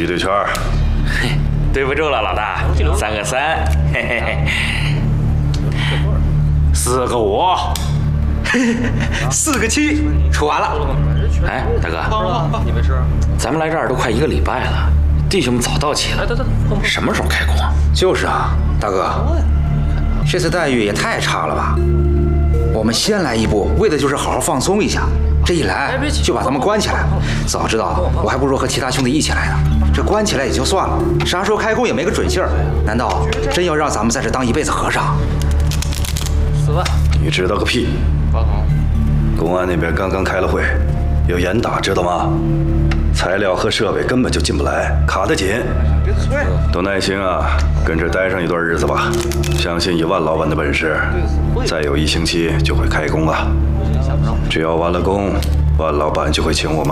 一对圈儿。 嘿，对不住了，老大，3个3，嘿嘿嘿，4个5， 4个7，出完了。 哎，大哥，咱们来这儿都快1个礼拜了，弟兄们早到齐了，什么时候开工啊？ 就是啊，大哥，这次待遇也太差了吧！我们先来一步，为的就是好好放松一下。这一来就把他们关起来，早知道我还不如和其他兄弟一起来呢。这关起来也就算了，啥时候开工也没个准信儿。难道真要让咱们在这当一辈子和尚 4万， 你知道个屁！公安那边刚刚开了会，有严打，知道吗？材料和设备根本就进不来，卡得紧。多耐心啊，跟这待上一段日子吧。相信以万老板的本事，再有1星期就会开工了。只要完了工，万老板就会请我们